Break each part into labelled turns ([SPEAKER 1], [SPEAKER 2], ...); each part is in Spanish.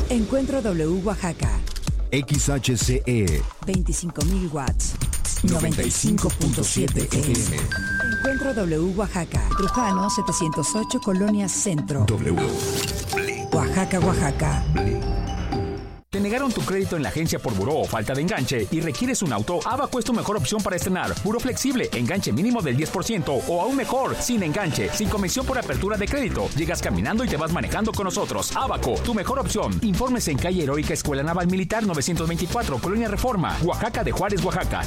[SPEAKER 1] Encuentro W Oaxaca.
[SPEAKER 2] XHCE
[SPEAKER 1] 25,000 watts.
[SPEAKER 2] 95.7 FM.
[SPEAKER 1] Encuentro W Oaxaca. Trujano 708, Colonia Centro.
[SPEAKER 2] W.
[SPEAKER 1] Oaxaca, Oaxaca.
[SPEAKER 3] ¿Te negaron tu crédito en la agencia por buró o falta de enganche y requieres un auto? Abaco es tu mejor opción para estrenar. Buró flexible, enganche mínimo del 10% o aún mejor, sin enganche, sin comisión por apertura de crédito. Llegas caminando y te vas manejando con nosotros. Abaco, tu mejor opción. Informes en calle Heroica Escuela Naval Militar 924, Colonia Reforma, Oaxaca de Juárez, Oaxaca,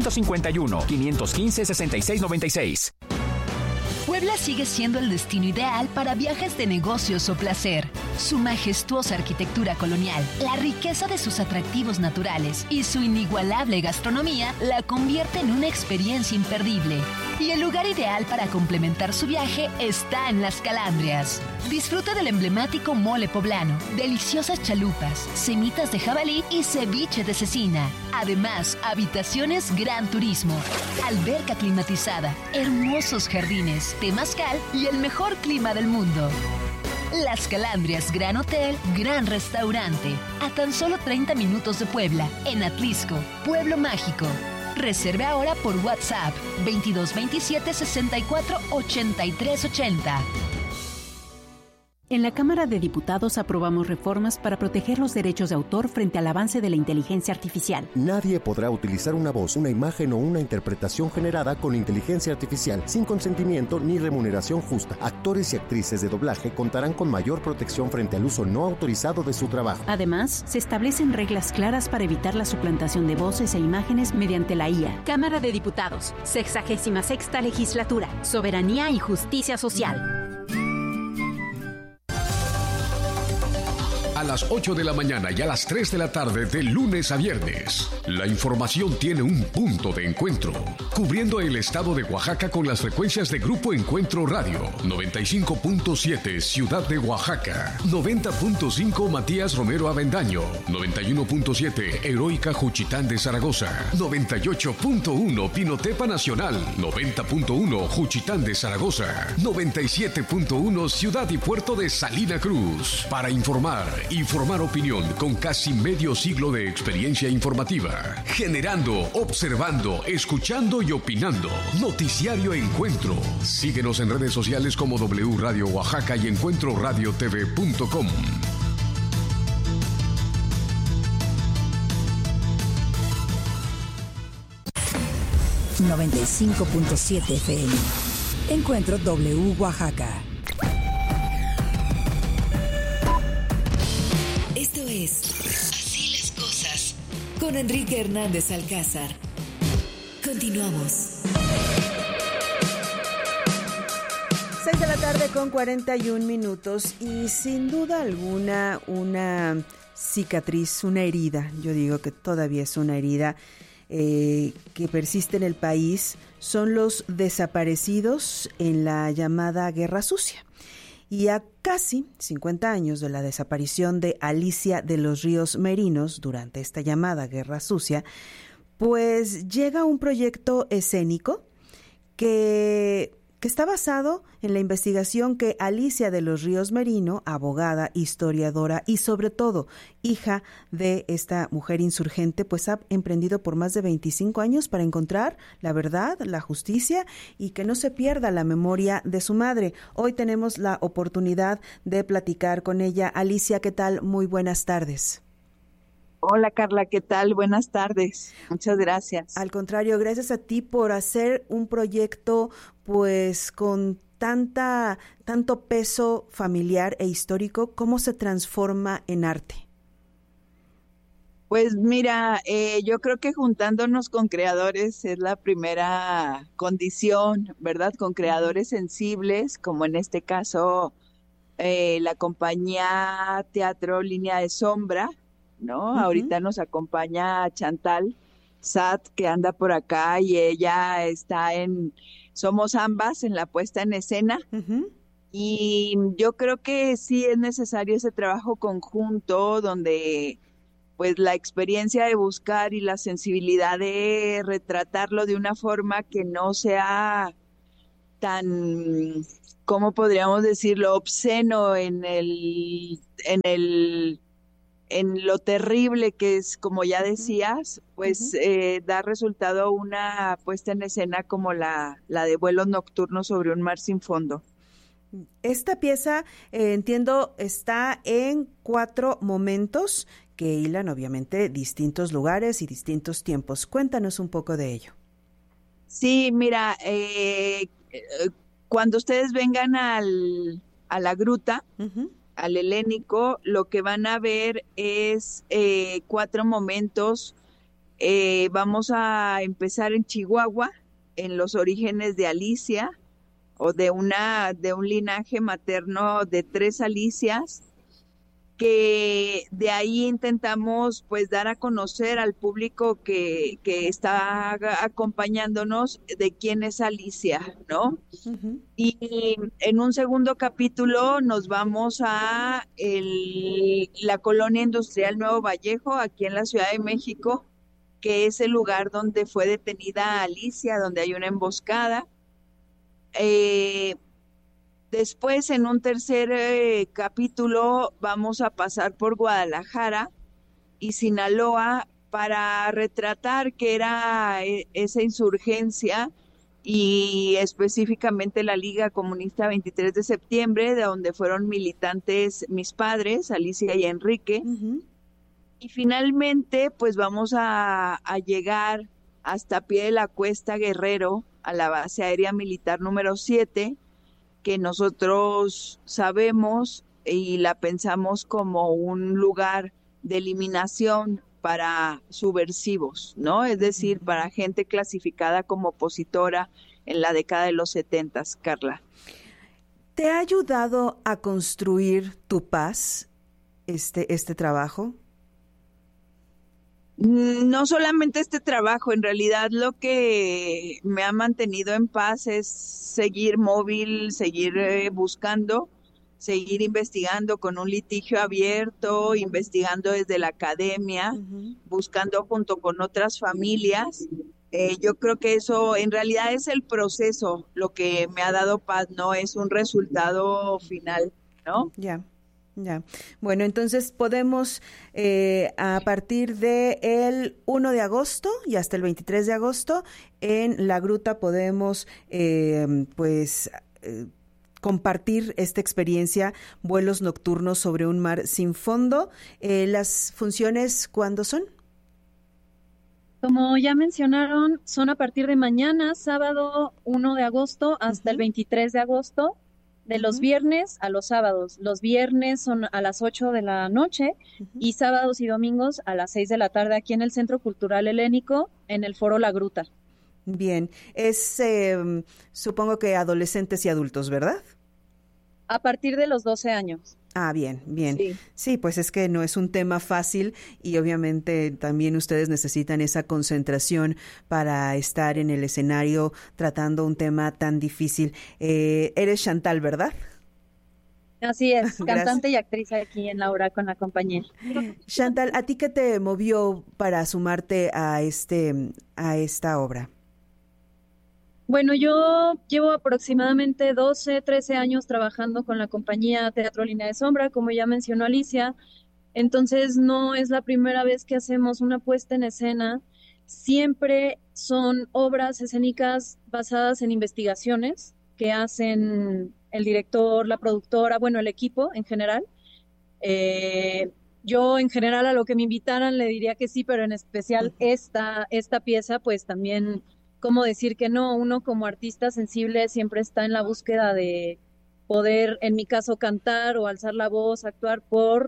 [SPEAKER 3] 951-515-6696.
[SPEAKER 4] Puebla sigue siendo el destino ideal para viajes de negocios o placer. Su majestuosa arquitectura colonial, la riqueza de sus atractivos naturales y su inigualable gastronomía la convierte en una experiencia imperdible. Y el lugar ideal para complementar su viaje está en Las Calandrias. Disfruta del emblemático mole poblano, deliciosas chalupas, semitas de jabalí y ceviche de cecina. Además, habitaciones Gran Turismo, alberca climatizada, hermosos jardines, temazcal y el mejor clima del mundo. Las Calandrias Gran Hotel, Gran Restaurante. A tan solo 30 minutos de Puebla, en Atlisco, Pueblo Mágico. Reserve ahora por WhatsApp 2227 64 83 80.
[SPEAKER 5] En la Cámara de Diputados aprobamos reformas para proteger los derechos de autor frente al avance de la inteligencia artificial.
[SPEAKER 6] Nadie podrá utilizar una voz, una imagen o una interpretación generada con inteligencia artificial sin consentimiento ni remuneración justa. Actores y actrices de doblaje contarán con mayor protección frente al uso no autorizado de su trabajo.
[SPEAKER 5] Además, se establecen reglas claras para evitar la suplantación de voces e imágenes mediante la IA. Cámara de Diputados, 66ª Legislatura, Soberanía y Justicia Social.
[SPEAKER 7] A las 8 de la mañana y a las 3 de la tarde de lunes a viernes. La información tiene un punto de encuentro, cubriendo el estado de Oaxaca con las frecuencias de Grupo Encuentro Radio, 95.7 Ciudad de Oaxaca, 90.5 Matías Romero Avendaño, 91.7 Heroica Juchitán de Zaragoza, 98.1 Pinotepa Nacional, 90.1 Juchitán de Zaragoza, 97.1 Ciudad y Puerto de Salina Cruz. Para informar y formar opinión con casi medio siglo de experiencia informativa, generando, observando, escuchando y opinando. Noticiario Encuentro. Síguenos en redes sociales como W Radio Oaxaca y encuentroradiotv.com.
[SPEAKER 1] ...95.7 FM. Encuentro W Oaxaca.
[SPEAKER 8] Esto es Así las Cosas con Enrique Hernández Alcázar. Continuamos.
[SPEAKER 9] 6 de la tarde con 41 minutos y sin duda alguna una cicatriz, una herida, yo digo que todavía es una herida que persiste en el país, son los desaparecidos en la llamada Guerra Sucia. Y a casi 50 años de la desaparición de Alicia de los Ríos Merinos durante esta llamada Guerra Sucia, pues llega un proyecto escénico que está basado en la investigación que Alicia de los Ríos Merino, abogada, historiadora y sobre todo hija de esta mujer insurgente, pues ha emprendido por más de 25 años para encontrar la verdad, la justicia y que no se pierda la memoria de su madre. Hoy tenemos la oportunidad de platicar con ella. Alicia, ¿qué tal? Muy buenas tardes.
[SPEAKER 10] Hola Carla, ¿qué tal? Buenas tardes. Muchas gracias.
[SPEAKER 9] Al contrario, gracias a ti por hacer un proyecto pues con tanto peso familiar e histórico. ¿Cómo se transforma en arte?
[SPEAKER 10] Pues mira, yo creo que juntándonos con creadores es la primera condición, ¿verdad? Con creadores sensibles, como en este caso la compañía Teatro Línea de Sombra, ¿no? Uh-huh. Ahorita nos acompaña Chantal Sat, que anda por acá, y ella está somos ambas en la puesta en escena. Uh-huh. Y yo creo que sí es necesario ese trabajo conjunto donde pues la experiencia de buscar y la sensibilidad de retratarlo de una forma que no sea tan, ¿cómo podríamos decirlo?, obsceno en el en lo terrible que es, como ya decías, pues da resultado una puesta en escena como la de Vuelos Nocturnos sobre un Mar Sin Fondo.
[SPEAKER 9] Esta pieza, entiendo, está en 4 momentos que hilan obviamente distintos lugares y distintos tiempos. Cuéntanos un poco de ello.
[SPEAKER 10] Sí, mira, cuando ustedes vengan a la gruta, al Helénico, lo que van a ver es 4 momentos. Vamos a empezar en Chihuahua, en los orígenes de Alicia, o de un linaje materno de 3 Alicias, que de ahí intentamos pues dar a conocer al público que está acompañándonos de quién es Alicia, ¿no? Y en un segundo capítulo nos vamos a la colonia industrial Nuevo Vallejo, aquí en la Ciudad de México, que es el lugar donde fue detenida Alicia, donde hay una emboscada. Después, en un tercer capítulo, vamos a pasar por Guadalajara y Sinaloa para retratar qué era esa insurgencia y específicamente la Liga Comunista 23 de septiembre, de donde fueron militantes mis padres, Alicia y Enrique. Y finalmente, pues vamos a llegar hasta Pie de la Cuesta, Guerrero, a la base aérea militar número 7, que nosotros sabemos y la pensamos como un lugar de eliminación para subversivos, ¿no? Es decir, para gente clasificada como opositora en la década de los 70, Carla.
[SPEAKER 9] ¿Te ha ayudado a construir tu paz este trabajo?
[SPEAKER 10] No solamente este trabajo, en realidad lo que me ha mantenido en paz es seguir móvil, seguir buscando, seguir investigando con un litigio abierto, investigando desde la academia, buscando junto con otras familias. Yo creo que eso en realidad es el proceso, lo que me ha dado paz, no es un resultado final, ¿no?
[SPEAKER 9] Ya. Bueno, entonces podemos a partir del 1 de agosto y hasta el 23 de agosto en la gruta podemos compartir esta experiencia, Vuelos Nocturnos sobre un Mar Sin Fondo. ¿Las funciones cuándo son?
[SPEAKER 11] Como ya mencionaron, son a partir de mañana, sábado 1 de agosto hasta el 23 de agosto. De los viernes a los sábados. Los viernes son a las 8 de la noche y sábados y domingos a las 6 de la tarde aquí en el Centro Cultural Helénico, en el Foro La Gruta.
[SPEAKER 9] Bien, es supongo que adolescentes y adultos, ¿verdad?
[SPEAKER 11] A partir de los 12 años.
[SPEAKER 9] Ah, bien. Sí, pues es que no es un tema fácil y obviamente también ustedes necesitan esa concentración para estar en el escenario tratando un tema tan difícil. Eres Chantal, ¿verdad?
[SPEAKER 11] Así es, cantante y actriz aquí en la obra con la compañía.
[SPEAKER 9] Chantal, ¿a ti qué te movió para sumarte a esta obra?
[SPEAKER 11] Bueno, yo llevo aproximadamente 12, 13 años trabajando con la compañía Teatro Línea de Sombra, como ya mencionó Alicia. Entonces, no es la primera vez que hacemos una puesta en escena. Siempre son obras escénicas basadas en investigaciones que hacen el director, la productora, bueno, el equipo en general. Yo en general a lo que me invitaran le diría que sí, pero en especial esta pieza, pues también... ¿Cómo decir que no? Uno como artista sensible siempre está en la búsqueda de poder, en mi caso, cantar o alzar la voz, actuar por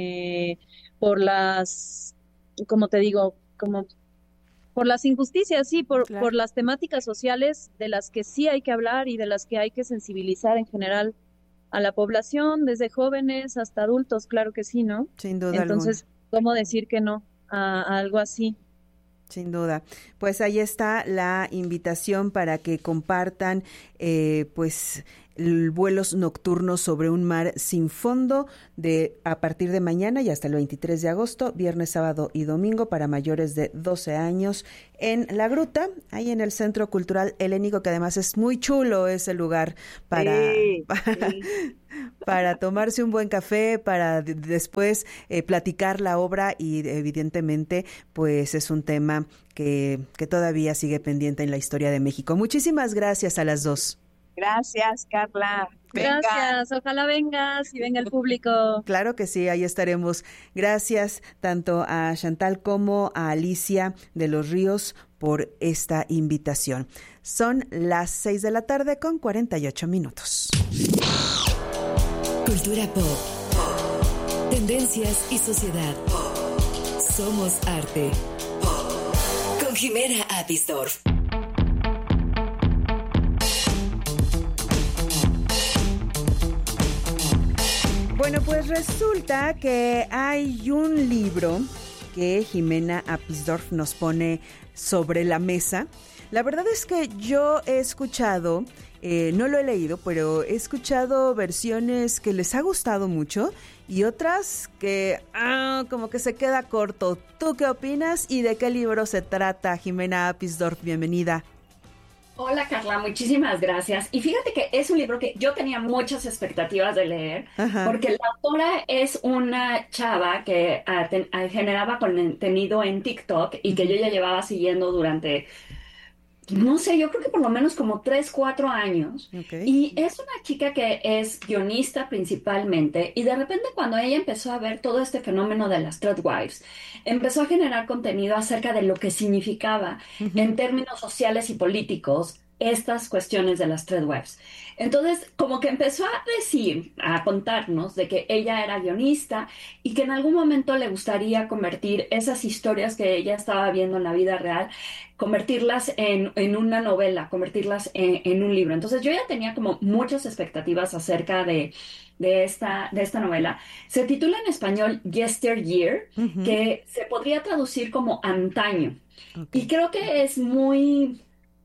[SPEAKER 11] las, como te digo, como por las injusticias, sí, por las temáticas sociales de las que sí hay que hablar y de las que hay que sensibilizar en general a la población, desde jóvenes hasta adultos, claro que sí, ¿no?
[SPEAKER 9] Sin duda.
[SPEAKER 11] Entonces, ¿cómo decir que no a algo así?
[SPEAKER 9] Sin duda. Pues ahí está la invitación para que compartan vuelos nocturnos sobre un mar sin fondo a partir de mañana y hasta el 23 de agosto, viernes, sábado y domingo para mayores de 12 años en La Gruta, ahí en el Centro Cultural Helénico, que además es muy chulo ese lugar para tomarse un buen café, para después platicar la obra y evidentemente pues es un tema que todavía sigue pendiente en la historia de México. Muchísimas gracias a las dos.
[SPEAKER 10] Gracias, Carla.
[SPEAKER 11] Gracias, ojalá vengas y venga el público.
[SPEAKER 9] Claro que sí, ahí estaremos. Gracias tanto a Chantal como a Alicia de los Ríos por esta invitación. Son las 6 de la tarde con 48 minutos.
[SPEAKER 8] Cultura pop, tendencias y sociedad. Somos arte. Con Jimena Apisdorf.
[SPEAKER 9] Bueno, pues resulta que hay un libro que Jimena Apisdorf nos pone sobre la mesa. La verdad es que yo he escuchado, no lo he leído, pero he escuchado versiones que les ha gustado mucho y otras que como que se queda corto. ¿Tú qué opinas y de qué libro se trata, Jimena Apisdorf? Bienvenida.
[SPEAKER 12] Hola Carla, muchísimas gracias. Y fíjate que es un libro que yo tenía muchas expectativas de leer, porque la autora es una chava que generaba contenido en TikTok y que yo ya llevaba siguiendo durante, no sé, yo creo que por lo menos como 3, 4 años. Okay. Y es una chica que es guionista principalmente y de repente cuando ella empezó a ver todo este fenómeno de las Threadwives, empezó a generar contenido acerca de lo que significaba en términos sociales y políticos estas cuestiones de las Threadwives. Entonces, como que empezó a contarnos de que ella era guionista y que en algún momento le gustaría convertir esas historias que ella estaba viendo en la vida real, convertirlas en una novela, convertirlas en un libro. Entonces, yo ya tenía como muchas expectativas acerca de esta novela. Se titula en español Yesteryear, que se podría traducir como antaño. Okay. Y creo que es muy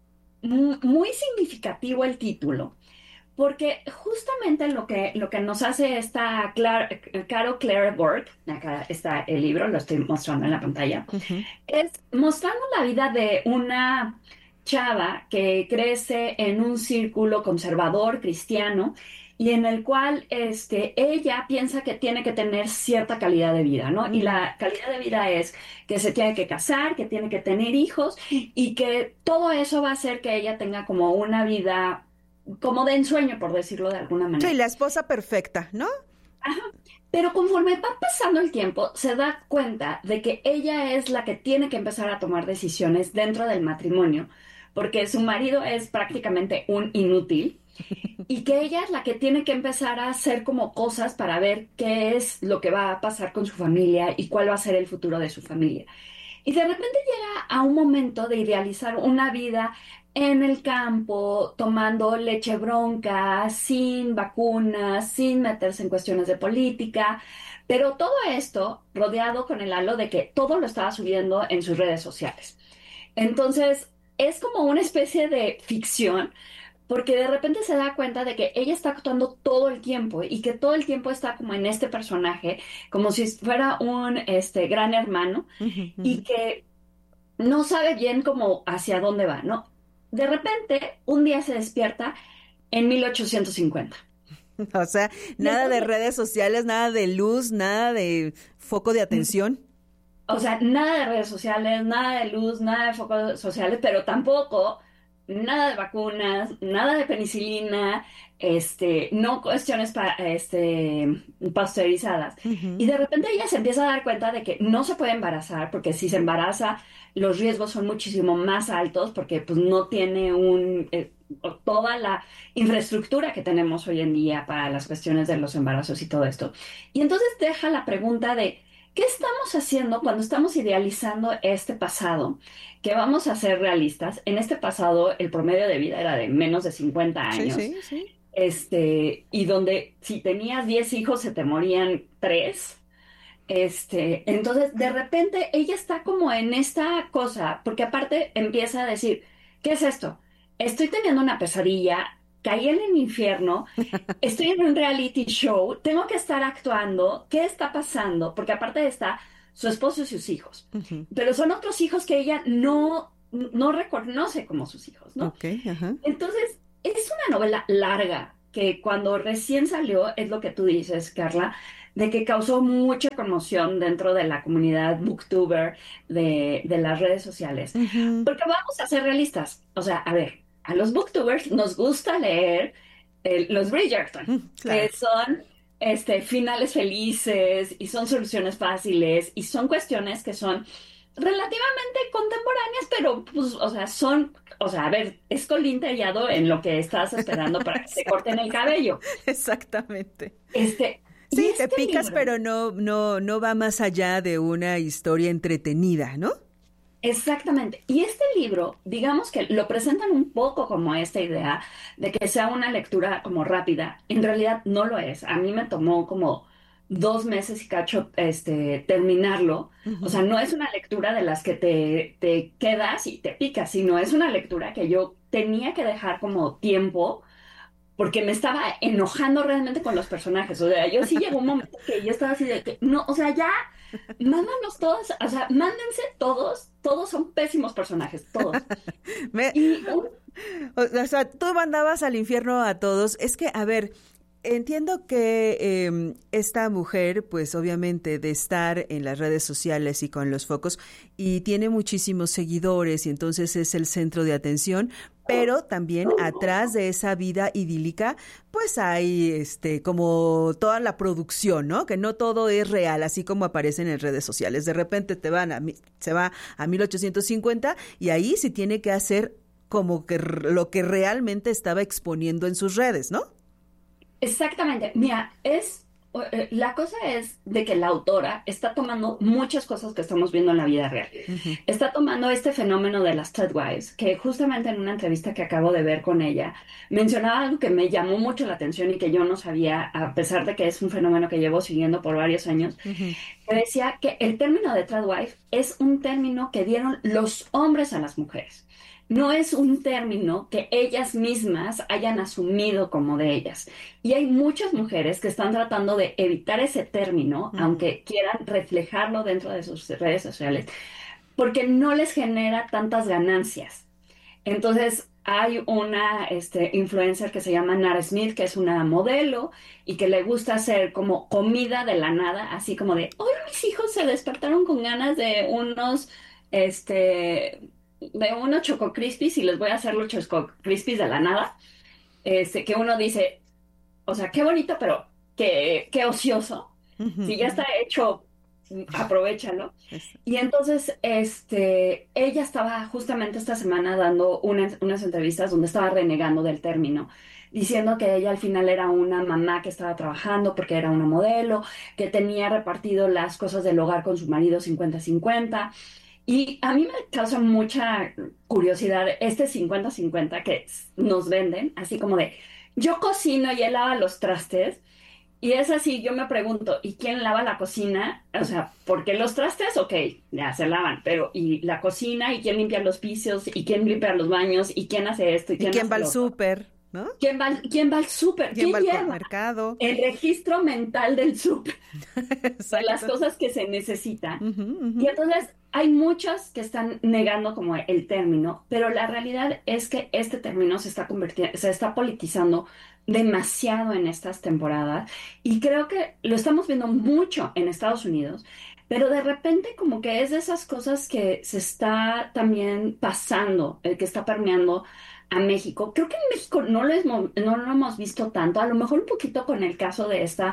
[SPEAKER 12] significativo el título, porque justamente lo que nos hace esta Carol Clare Bourke, acá está el libro, lo estoy mostrando en la pantalla, es mostrando la vida de una chava que crece en un círculo conservador cristiano y en el cual ella piensa que tiene que tener cierta calidad de vida, ¿no? Y la calidad de vida es que se tiene que casar, que tiene que tener hijos y que todo eso va a hacer que ella tenga como una vida como de ensueño, por decirlo de alguna manera.
[SPEAKER 9] Sí, la esposa perfecta, ¿no?
[SPEAKER 12] Ajá. Pero conforme va pasando el tiempo, se da cuenta de que ella es la que tiene que empezar a tomar decisiones dentro del matrimonio, porque su marido es prácticamente un inútil y que ella es la que tiene que empezar a hacer como cosas para ver qué es lo que va a pasar con su familia y cuál va a ser el futuro de su familia. Y de repente llega a un momento de idealizar una vida en el campo, tomando leche bronca, sin vacunas, sin meterse en cuestiones de política, pero todo esto rodeado con el halo de que todo lo estaba subiendo en sus redes sociales. Entonces, es como una especie de ficción, porque de repente se da cuenta de que ella está actuando todo el tiempo y que todo el tiempo está como en este personaje, como si fuera un gran hermano y que no sabe bien cómo hacia dónde va, ¿no? De repente, un día se despierta en 1850.
[SPEAKER 9] O sea, nada de redes sociales, nada de luz, nada de foco de atención.
[SPEAKER 12] O sea, nada de redes sociales, nada de luz, nada de focos sociales, pero tampoco nada de vacunas, nada de penicilina, no cuestiones pasteurizadas. Y de repente ella se empieza a dar cuenta de que no se puede embarazar, porque si se embaraza, los riesgos son muchísimo más altos, porque pues no tiene toda la infraestructura que tenemos hoy en día para las cuestiones de los embarazos y todo esto. Y entonces deja la pregunta de ¿qué estamos haciendo cuando estamos idealizando este pasado? Que vamos a ser realistas. En este pasado, el promedio de vida era de menos de 50 años. Sí. Y donde si tenías 10 hijos, se te morían 3. Entonces, de repente, ella está como en esta cosa, porque aparte empieza a decir, ¿qué es esto? Estoy teniendo una pesadilla caí en el infierno, estoy en un reality show, tengo que estar actuando, ¿qué está pasando? Porque aparte está su esposo y sus hijos, pero son otros hijos que ella no reconoce como sus hijos, ¿no?
[SPEAKER 9] Okay, ajá.
[SPEAKER 12] Entonces, es una novela larga que cuando recién salió, es lo que tú dices, Carla, de que causó mucha conmoción dentro de la comunidad booktuber de las redes sociales. Porque vamos a ser realistas. O sea, a ver, a los booktubers nos gusta leer los Bridgerton,
[SPEAKER 9] claro,
[SPEAKER 12] que son finales felices y son soluciones fáciles y son cuestiones que son relativamente contemporáneas, pero pues, a ver, es colín tallado en lo que estás esperando para que te corten el cabello.
[SPEAKER 9] Exactamente.
[SPEAKER 12] Sí,
[SPEAKER 9] te picas,
[SPEAKER 12] libro,
[SPEAKER 9] pero no va más allá de una historia entretenida, ¿no?
[SPEAKER 12] Exactamente. Y este libro, digamos que lo presentan un poco como esta idea de que sea una lectura como rápida. En realidad no lo es. A mí me tomó como 2 meses y cacho terminarlo. O sea, no es una lectura de las que te quedas y te picas, sino es una lectura que yo tenía que dejar como tiempo porque me estaba enojando realmente con los personajes. O sea, yo sí llegó un momento que yo estaba así de que, no, o sea, ya, mándanos todos, o sea, mándense todos son pésimos personajes, todos.
[SPEAKER 9] O sea, tú mandabas al infierno a todos. Es que, a ver, entiendo que esta mujer, pues obviamente de estar en las redes sociales y con los focos, y tiene muchísimos seguidores y entonces es el centro de atención, pero también atrás de esa vida idílica, pues hay como toda la producción, ¿no? Que no todo es real, así como aparece en redes sociales. De repente se va a 1850 y ahí se tiene que hacer como que lo que realmente estaba exponiendo en sus redes, ¿no?
[SPEAKER 12] Exactamente. Mira, la cosa es de que la autora está tomando muchas cosas que estamos viendo en la vida real. Está tomando este fenómeno de las Threadwives, que justamente en una entrevista que acabo de ver con ella, mencionaba algo que me llamó mucho la atención y que yo no sabía, a pesar de que es un fenómeno que llevo siguiendo por varios años, que decía que el término de Threadwife es un término que dieron los hombres a las mujeres. No es un término que ellas mismas hayan asumido como de ellas. Y hay muchas mujeres que están tratando de evitar ese término, aunque quieran reflejarlo dentro de sus redes sociales, porque no les genera tantas ganancias. Entonces, hay una influencer que se llama Nara Smith, que es una modelo y que le gusta hacer como comida de la nada, así como de, hoy mis hijos se despertaron con ganas de unos Choco Crispies y les voy a hacer los Choco Crispies de la nada, que uno dice, o sea, qué bonito, pero qué ocioso. Si ya está hecho, aprovéchalo. Y entonces, ella estaba justamente esta semana dando unas entrevistas donde estaba renegando del término, diciendo que ella al final era una mamá que estaba trabajando porque era una modelo, que tenía repartido las cosas del hogar con su marido 50-50. Y a mí me causa mucha curiosidad 50-50 que nos venden, así como de, yo cocino y él lava los trastes, y es así, yo me pregunto, ¿y quién lava la cocina? O sea, porque los trastes, ok, ya se lavan, pero ¿y la cocina? ¿Y quién limpia los pisos? ¿Y quién limpia los baños? ¿Y quién hace esto? ¿Y quién
[SPEAKER 9] va al súper? ¿No?
[SPEAKER 12] ¿Quién va al súper?
[SPEAKER 9] ¿Quién va al
[SPEAKER 12] lleva
[SPEAKER 9] mercado?
[SPEAKER 12] el registro mental del súper? De las cosas que se necesitan. Y entonces hay muchas que están negando como el término, pero la realidad es que este término se está politizando demasiado en estas temporadas y creo que lo estamos viendo mucho en Estados Unidos, pero de repente como que es de esas cosas que se está también pasando, que está permeando a México. Creo que en México no lo hemos visto tanto, a lo mejor un poquito con el caso de esta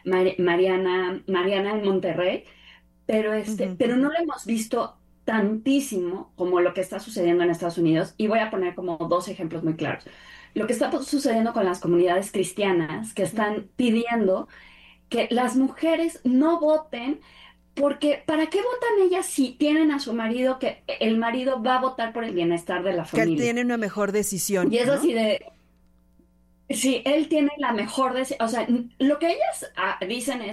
[SPEAKER 12] Mariana en Monterrey, pero pero no lo hemos visto tantísimo como lo que está sucediendo en Estados Unidos. Y voy a poner como 2 ejemplos muy claros. Lo que está sucediendo con las comunidades cristianas que están pidiendo que las mujeres no voten. Porque, ¿para qué votan ellas si tienen a su marido que el marido va a votar por el bienestar de la familia?
[SPEAKER 9] Que tiene una mejor decisión.
[SPEAKER 12] Y es
[SPEAKER 9] ¿no?
[SPEAKER 12] así de... Sí, él tiene la mejor decisión. O sea, lo que ellas dicen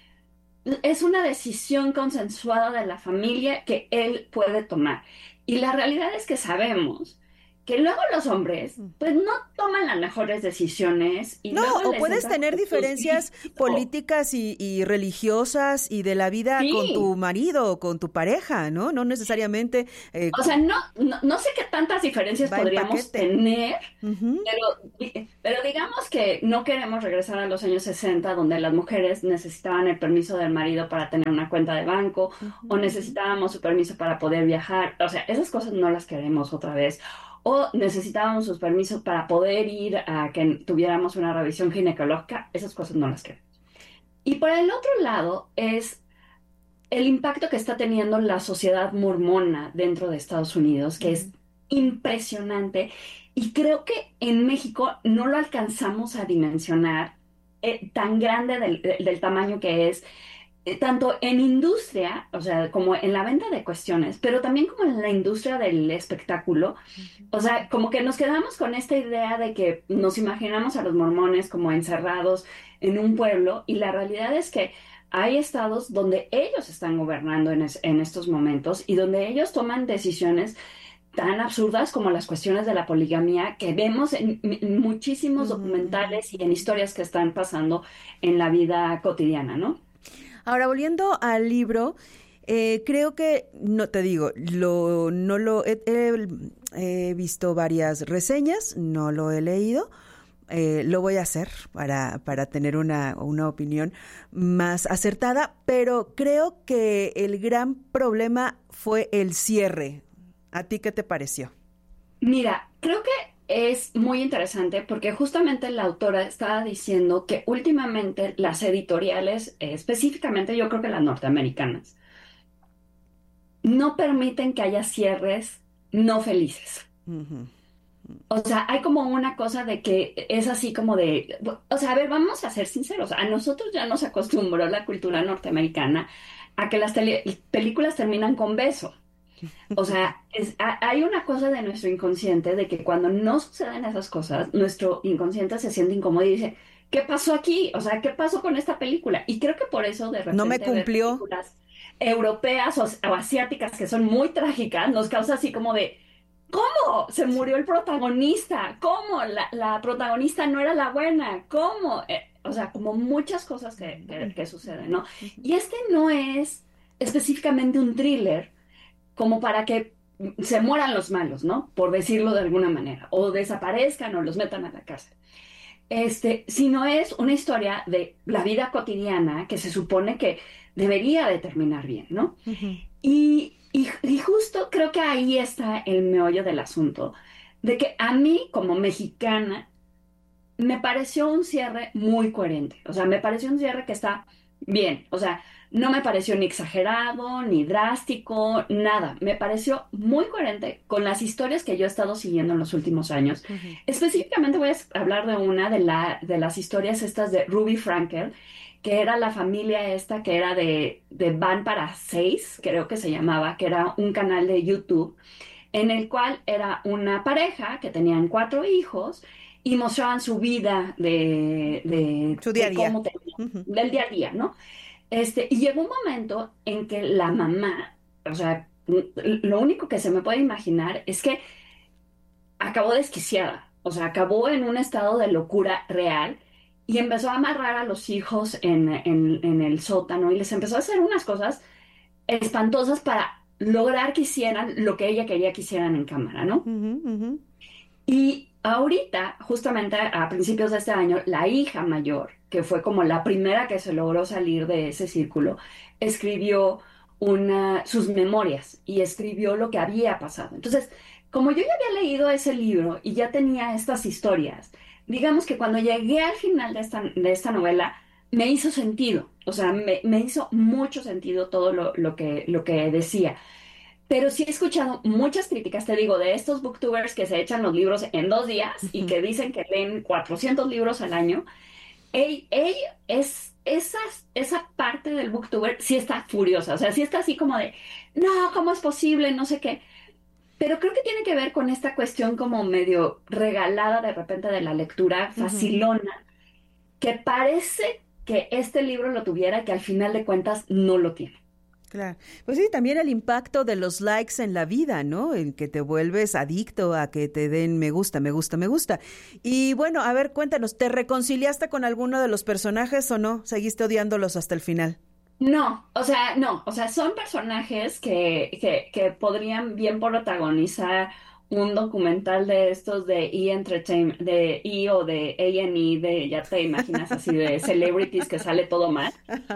[SPEAKER 12] es una decisión consensuada de la familia que él puede tomar. Y la realidad es que sabemos que luego los hombres, pues no toman las mejores decisiones. Y
[SPEAKER 9] no,
[SPEAKER 12] luego
[SPEAKER 9] o puedes tener diferencias políticas y religiosas y de la vida con tu marido o con tu pareja, ¿no? No necesariamente...
[SPEAKER 12] o sea, no sé qué tantas diferencias podríamos tener, pero digamos que no queremos regresar a los años 60, donde las mujeres necesitaban el permiso del marido para tener una cuenta de banco, o necesitábamos su permiso para poder viajar. O sea, esas cosas no las queremos otra vez. O necesitábamos sus permisos para poder ir a que tuviéramos una revisión ginecológica. Esas cosas no las queremos. Y por el otro lado es el impacto que está teniendo la sociedad mormona dentro de Estados Unidos, que es impresionante. Y creo que en México no lo alcanzamos a dimensionar tan grande del tamaño que es. Tanto en industria, o sea, como en la venta de cuestiones, pero también como en la industria del espectáculo. O sea, como que nos quedamos con esta idea de que nos imaginamos a los mormones como encerrados en un pueblo, y la realidad es que hay estados donde ellos están gobernando en estos momentos y donde ellos toman decisiones tan absurdas como las cuestiones de la poligamia que vemos en muchísimos documentales y en historias que están pasando en la vida cotidiana, ¿no?
[SPEAKER 9] Ahora, volviendo al libro, creo que, no te digo, he visto varias reseñas, no lo he leído, lo voy a hacer para tener una opinión más acertada, pero creo que el gran problema fue el cierre. ¿A ti qué te pareció?
[SPEAKER 12] Mira, creo que es muy interesante porque justamente la autora estaba diciendo que últimamente las editoriales, específicamente yo creo que las norteamericanas, no permiten que haya cierres no felices. O sea, hay como una cosa de que es así como de, o sea, a ver, vamos a ser sinceros, a nosotros ya nos acostumbró la cultura norteamericana a que las películas terminan con beso. O sea, hay una cosa de nuestro inconsciente de que cuando no suceden esas cosas, nuestro inconsciente se siente incómodo y dice, ¿qué pasó aquí? O sea, ¿qué pasó con esta película? Y creo que por eso de repente
[SPEAKER 9] no me cumplió.
[SPEAKER 12] Ver películas europeas o asiáticas que son muy trágicas nos causa así como de, ¿cómo se murió el protagonista? ¿Cómo la protagonista no era la buena? ¿Cómo? O sea, como muchas cosas que suceden, ¿no? Y este no es específicamente un thriller como para que se mueran los malos, ¿no? Por decirlo de alguna manera, o desaparezcan o los metan a la cárcel. Sino es una historia de la vida cotidiana que se supone que debería de terminar bien, ¿no? Y justo creo que ahí está el meollo del asunto, de que a mí como mexicana me pareció un cierre muy coherente, o sea, me pareció un cierre que está bien, o sea, no me pareció ni exagerado, ni drástico, nada. Me pareció muy coherente con las historias que yo he estado siguiendo en los últimos años. Específicamente voy a hablar de una de las historias estas de Ruby Frankel, que era la familia esta que era de Van para 6, creo que se llamaba, que era un canal de YouTube, en el cual era una pareja que tenían 4 hijos y mostraban su vida de
[SPEAKER 9] su día a día.
[SPEAKER 12] Del día a día, ¿no? Y llegó un momento en que la mamá, o sea, lo único que se me puede imaginar es que acabó desquiciada, o sea, acabó en un estado de locura real y empezó a amarrar a los hijos en el sótano y les empezó a hacer unas cosas espantosas para lograr que hicieran lo que ella quería que hicieran en cámara, ¿no? Y ahorita, justamente a principios de este año, la hija mayor, que fue como la primera que se logró salir de ese círculo, escribió sus memorias y escribió lo que había pasado. Entonces, como yo ya había leído ese libro y ya tenía estas historias, digamos que cuando llegué al final de esta novela, me hizo sentido, o sea, me hizo mucho sentido todo lo que decía. Pero sí he escuchado muchas críticas, te digo, de estos booktubers que se echan los libros en 2 días y que dicen que leen 400 libros al año. Esa parte del booktuber sí está furiosa, o sea, sí está así como de, no, ¿cómo es posible? No sé qué. Pero creo que tiene que ver con esta cuestión como medio regalada de repente de la lectura, facilona, que parece que este libro lo tuviera y que al final de cuentas no lo tiene.
[SPEAKER 9] Claro. Pues sí, también el impacto de los likes en la vida, ¿no? En que te vuelves adicto a que te den me gusta, me gusta, me gusta. Y bueno, a ver, cuéntanos, ¿te reconciliaste con alguno de los personajes o no? ¿Seguiste odiándolos hasta el final?
[SPEAKER 12] No, o sea, son personajes que podrían bien protagonizar un documental de estos de Entertainment, de E! O de A&E, de ya te imaginas así, de celebrities que sale todo mal.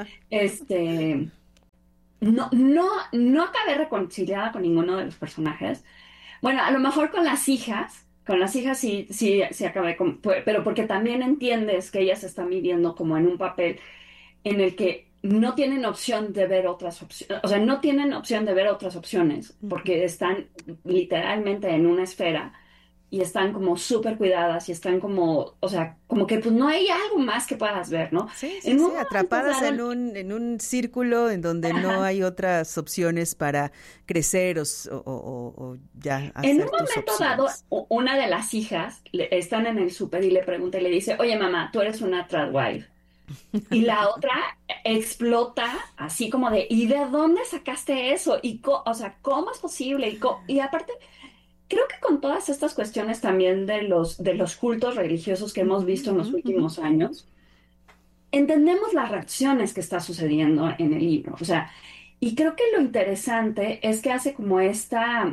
[SPEAKER 12] No acabé reconciliada con ninguno de los personajes. Bueno, a lo mejor con las hijas sí acabé pero porque también entiendes que ellas están viviendo como en un papel en el que no tienen opción de ver otras opciones, o sea, no tienen opción de ver otras opciones, porque están literalmente en una esfera y están como súper cuidadas y están como, o sea, como que pues no hay algo más que puedas ver, ¿no?
[SPEAKER 9] Sí, atrapadas en un círculo en donde no hay otras opciones para crecer o ya hacer
[SPEAKER 12] en un momento dado, una de las hijas están en el súper y le pregunta y le dice, oye mamá, tú eres una tradwife. Y la otra explota así como de, ¿y de dónde sacaste eso? O sea, ¿cómo es posible? Y aparte, creo que con todas estas cuestiones también de los cultos religiosos que hemos visto en los últimos años, entendemos las reacciones que está sucediendo en el libro. O sea, y creo que lo interesante es que hace como esta...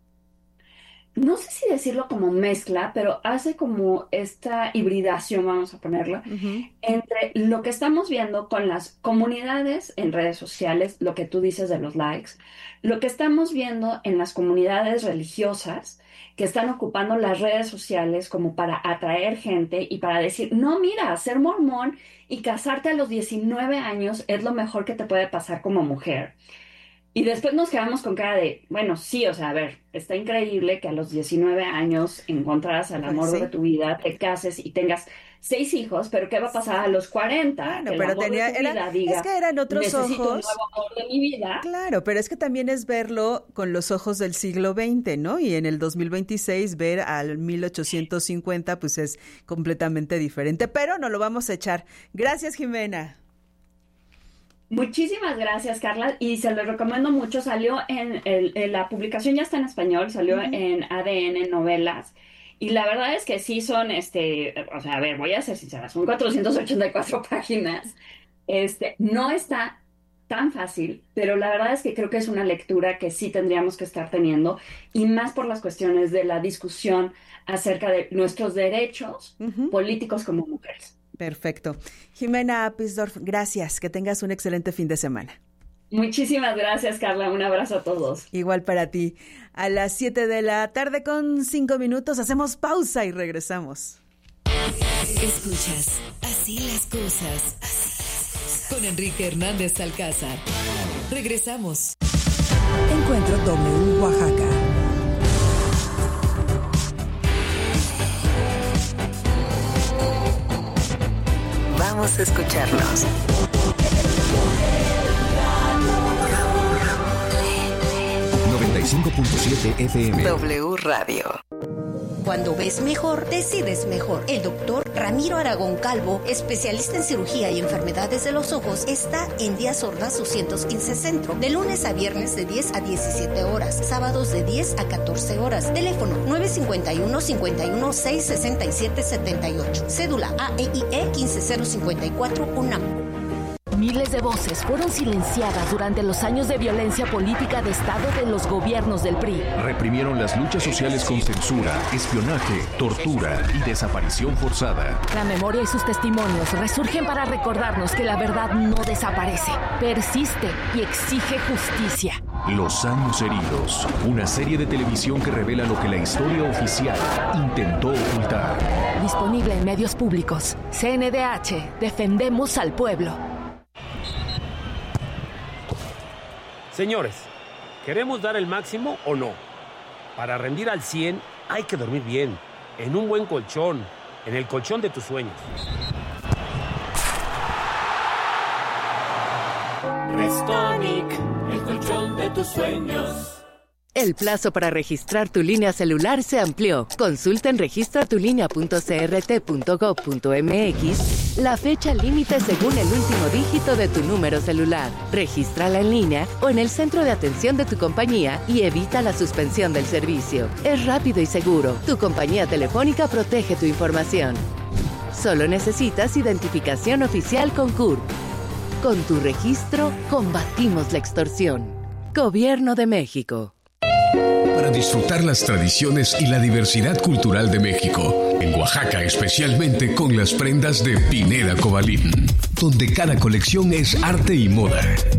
[SPEAKER 12] No sé si decirlo como mezcla, pero hace como esta hibridación, vamos a ponerlo, entre lo que estamos viendo con las comunidades en redes sociales, lo que tú dices de los likes, lo que estamos viendo en las comunidades religiosas que están ocupando las redes sociales como para atraer gente y para decir, no, mira, ser mormón y casarte a los 19 años es lo mejor que te puede pasar como mujer. Y después nos quedamos con cara de, bueno, sí, o sea, a ver, está increíble que a los 19 años encontraras al amor de tu vida, te cases y tengas 6 hijos, pero ¿qué va a pasar a los 40?
[SPEAKER 9] Bueno,
[SPEAKER 12] que
[SPEAKER 9] pero es que eran otros
[SPEAKER 12] necesito
[SPEAKER 9] ojos.
[SPEAKER 12] Un nuevo amor de mi vida.
[SPEAKER 9] Claro, pero es que también es verlo con los ojos del siglo XX, ¿no? Y en el 2026 ver al 1850 pues es completamente diferente, pero no lo vamos a echar. Gracias, Jimena.
[SPEAKER 12] Muchísimas gracias, Carla, y se lo recomiendo mucho. Salió la publicación ya está en español, salió en ADN Novelas, y la verdad es que sí son, o sea, a ver, voy a ser sincera, son 484 páginas. No está tan fácil, pero la verdad es que creo que es una lectura que sí tendríamos que estar teniendo, y más por las cuestiones de la discusión acerca de nuestros derechos políticos como mujeres.
[SPEAKER 9] Perfecto. Jimena Appisdorf, gracias. Que tengas un excelente fin de semana.
[SPEAKER 12] Muchísimas gracias, Carla. Un abrazo a todos.
[SPEAKER 9] Igual para ti. A las 7 de la tarde con 5 minutos hacemos pausa y regresamos.
[SPEAKER 8] Escuchas Así las cosas. Con Enrique Hernández Alcázar. Regresamos.
[SPEAKER 1] Encuentro W Oaxaca.
[SPEAKER 13] Vamos a escucharnos.
[SPEAKER 2] 95.7 FM.
[SPEAKER 13] W Radio.
[SPEAKER 14] Cuando ves mejor, decides mejor. El doctor Ramiro Aragón Calvo, especialista en cirugía y enfermedades de los ojos, está en Díaz Ordaz 215 Centro, de lunes a viernes de 10 a 17 horas, sábados de 10 a 14 horas. Teléfono 951-51-667-78. Cédula AEIE 15054 UNAM.
[SPEAKER 15] Miles de voces fueron silenciadas durante los años de violencia política de Estado de los gobiernos del PRI.
[SPEAKER 2] Reprimieron las luchas sociales con censura, espionaje, tortura y desaparición forzada.
[SPEAKER 15] La memoria y sus testimonios resurgen para recordarnos que la verdad no desaparece, persiste y exige justicia.
[SPEAKER 2] Los años heridos, una serie de televisión que revela lo que la historia oficial intentó ocultar.
[SPEAKER 15] Disponible en medios públicos. CNDH, defendemos al pueblo.
[SPEAKER 16] Señores, ¿queremos dar el máximo o no? Para rendir al 100 hay que dormir bien, en un buen colchón, en el colchón de tus sueños.
[SPEAKER 17] Restonic, el colchón de tus sueños.
[SPEAKER 15] El plazo para registrar tu línea celular se amplió. Consulta en registratulinea.crt.gov.mx la fecha límite según el último dígito de tu número celular. Regístrala en línea o en el centro de atención de tu compañía y evita la suspensión del servicio. Es rápido y seguro. Tu compañía telefónica protege tu información. Solo necesitas identificación oficial con CURP. Con tu registro, combatimos la extorsión. Gobierno de México.
[SPEAKER 7] Para disfrutar las tradiciones y la diversidad cultural de México, en Oaxaca especialmente con las prendas de Pineda Cobalín, donde cada colección es arte y moda.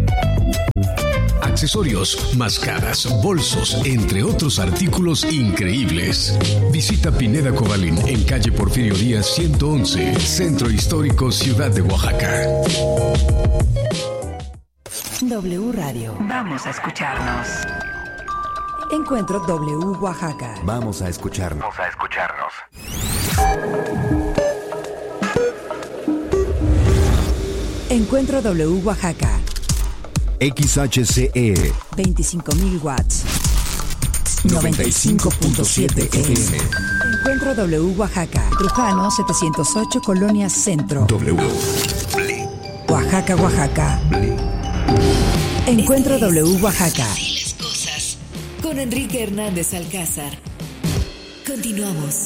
[SPEAKER 7] Accesorios, máscaras, bolsos, entre otros artículos increíbles. Visita Pineda Cobalín en calle Porfirio Díaz 111, Centro Histórico, Ciudad de Oaxaca.
[SPEAKER 1] W Radio.
[SPEAKER 13] Vamos a escucharnos.
[SPEAKER 1] Encuentro W Oaxaca.
[SPEAKER 6] Vamos a escucharnos.
[SPEAKER 1] Encuentro W Oaxaca.
[SPEAKER 6] XHCE
[SPEAKER 1] 25.000 watts.
[SPEAKER 6] 95.7 FM.
[SPEAKER 1] Encuentro W Oaxaca. Trujano 708, Colonia Centro.
[SPEAKER 6] W.
[SPEAKER 1] Oaxaca, Oaxaca. Encuentro W Oaxaca.
[SPEAKER 8] Con Enrique Hernández Alcázar. Continuamos.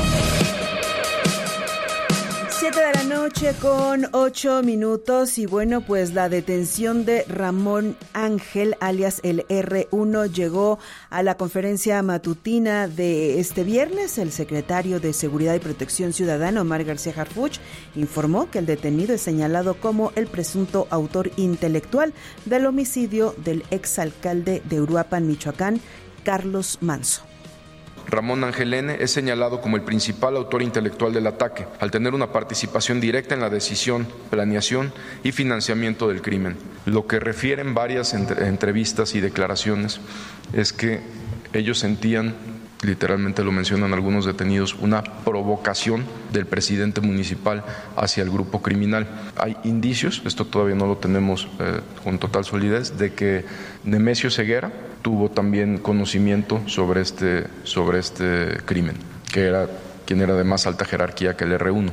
[SPEAKER 9] 7 de la noche con 8 minutos y bueno, pues la detención de Ramón Ángel, alias el R1, llegó a la conferencia matutina de este viernes. El secretario de Seguridad y Protección Ciudadana, Omar García Harfuch, informó que el detenido es señalado como el presunto autor intelectual del homicidio del exalcalde de Uruapan, Michoacán, Carlos Manzo.
[SPEAKER 17] Ramón Ángel N. es señalado como el principal autor intelectual del ataque, al tener una participación directa en la decisión, planeación y financiamiento del crimen. Lo que refieren varias entrevistas y declaraciones es que ellos sentían, literalmente lo mencionan algunos detenidos, una provocación del presidente municipal hacia el grupo criminal. Hay indicios, esto todavía no lo tenemos con total solidez, de que Nemesio Ceguera tuvo también conocimiento sobre este crimen, quien era de más alta jerarquía que el R1.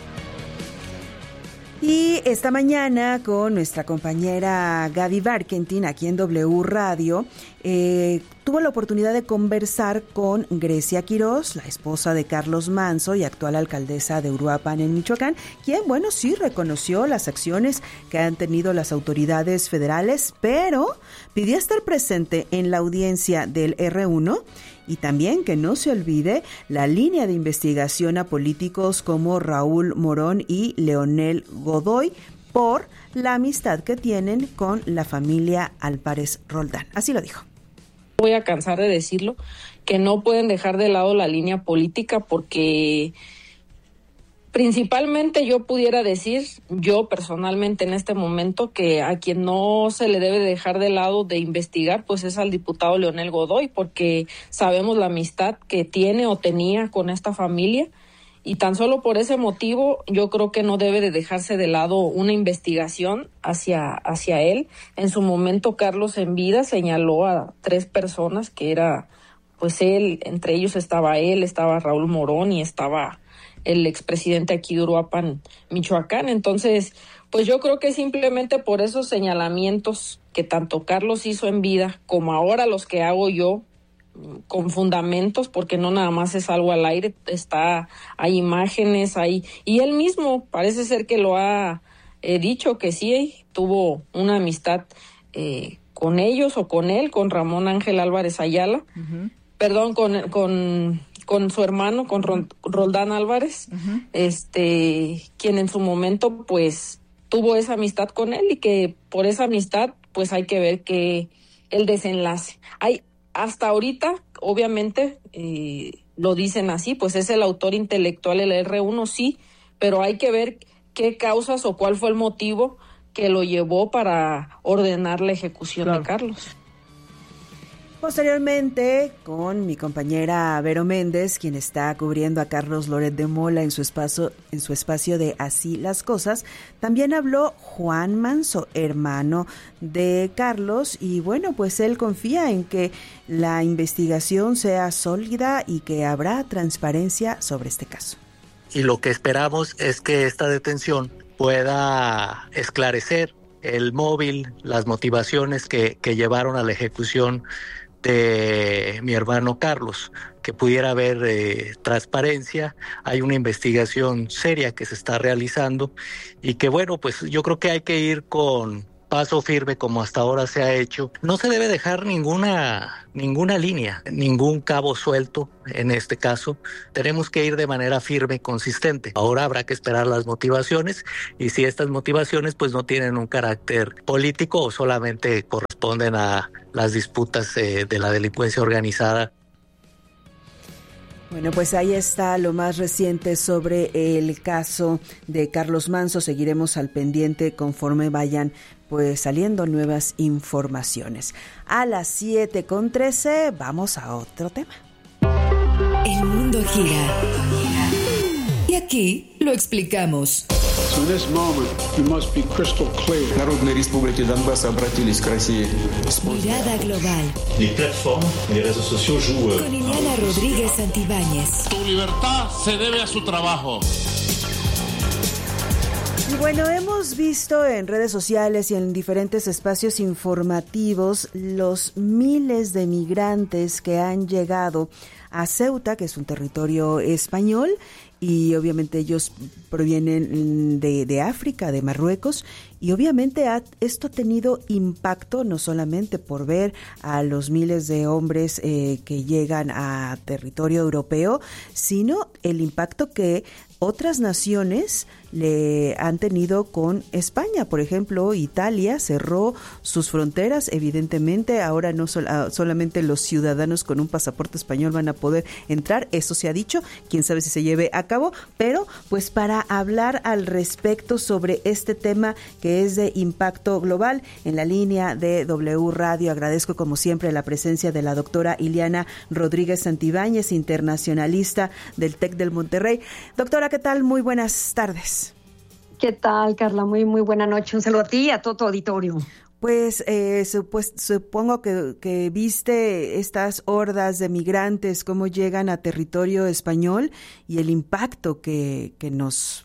[SPEAKER 9] Y esta mañana con nuestra compañera Gaby Barkentin aquí en W Radio, tuvo la oportunidad de conversar con Grecia Quirós, la esposa de Carlos Manzo y actual alcaldesa de Uruapan en Michoacán, quien, bueno, sí reconoció las acciones que han tenido las autoridades federales, pero pidió estar presente en la audiencia del R1 y también que no se olvide la línea de investigación a políticos como Raúl Morón y Leonel Godoy por la amistad que tienen con la familia Álvarez Roldán. Así lo dijo.
[SPEAKER 18] Voy a cansar de decirlo, que no pueden dejar de lado la línea política porque principalmente yo pudiera decir, yo personalmente en este momento, que a quien no se le debe dejar de lado de investigar, pues es al diputado Leonel Godoy, porque sabemos la amistad que tiene o tenía con esta familia y tan solo por ese motivo yo creo que no debe de dejarse de lado una investigación hacia él. En su momento Carlos en vida señaló a 3 personas que era pues él, entre ellos estaba Raúl Morón y estaba el expresidente aquí de Uruapan, Michoacán. Entonces, pues yo creo que simplemente por esos señalamientos que tanto Carlos hizo en vida como ahora los que hago yo, con fundamentos, porque no nada más es algo al aire, hay imágenes, y él mismo parece ser que lo ha dicho que sí, tuvo una amistad con ellos o con él, con Ramón Ángel Álvarez Ayala, perdón, con su hermano, con Roldán Álvarez, quien en su momento pues tuvo esa amistad con él y que por esa amistad pues hay que ver que el desenlace. Hasta ahorita, obviamente, lo dicen así, pues es el autor intelectual, el R1, sí, pero hay que ver qué causas o cuál fue el motivo que lo llevó para ordenar la ejecución de Carlos.
[SPEAKER 9] Posteriormente, con mi compañera Vero Méndez, quien está cubriendo a Carlos Loret de Mola en su espacio de Así las Cosas, también habló Juan Manso, hermano de Carlos, y bueno, pues él confía en que la investigación sea sólida y que habrá transparencia sobre este caso.
[SPEAKER 19] Y lo que esperamos es que esta detención pueda esclarecer el móvil, las motivaciones que llevaron a la ejecución de mi hermano Carlos, que pudiera haber transparencia. Hay una investigación seria que se está realizando y que bueno, pues yo creo que hay que ir con paso firme como hasta ahora se ha hecho. No se debe dejar ninguna línea, ningún cabo suelto en este caso. Tenemos que ir de manera firme y consistente. Ahora habrá que esperar las motivaciones y si estas motivaciones pues no tienen un carácter político o solamente corresponden a las disputas de la delincuencia organizada.
[SPEAKER 9] Bueno, pues ahí está lo más reciente sobre el caso de Carlos Manso. Seguiremos al pendiente conforme vayan pues saliendo nuevas informaciones. A las 7:13 vamos a otro tema.
[SPEAKER 8] El mundo gira. Y aquí lo explicamos.
[SPEAKER 20] So in this moment, you must be crystal clear.
[SPEAKER 21] Народной Республики Донбасс обратились к России.
[SPEAKER 8] Mirada global.
[SPEAKER 22] Les plateformes et les réseaux sociaux jouent.
[SPEAKER 8] Con Liliana Rodríguez Santibáñez.
[SPEAKER 23] Tu libertad se debe a su trabajo.
[SPEAKER 9] Y bueno, hemos visto en redes sociales y en diferentes espacios informativos los miles de migrantes que han llegado a Ceuta, que es un territorio español, y obviamente ellos provienen de África, de Marruecos, y obviamente esto ha tenido impacto no solamente por ver a los miles de hombres que llegan a territorio europeo, sino el impacto que otras naciones le han tenido con España. Por ejemplo, Italia cerró sus fronteras, evidentemente ahora no solamente los ciudadanos con un pasaporte español van a poder entrar, eso se ha dicho, quién sabe si se lleve a cabo, pero pues para hablar al respecto sobre este tema que es de impacto global, en la línea de W Radio agradezco como siempre la presencia de la doctora Liliana Rodríguez Santibáñez, internacionalista del TEC del Monterrey. Doctora, ¿qué tal? Muy buenas tardes.
[SPEAKER 24] ¿Qué tal, Carla? Muy buena noche. Un saludo a ti y a todo tu auditorio.
[SPEAKER 9] Pues supongo que viste estas hordas de migrantes, cómo llegan a territorio español y el impacto que nos